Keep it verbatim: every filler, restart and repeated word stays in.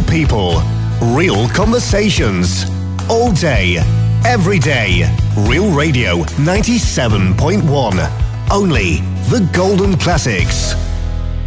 people, real conversations. All day, every day. Real Radio ninety-seven point one. Only the golden classics.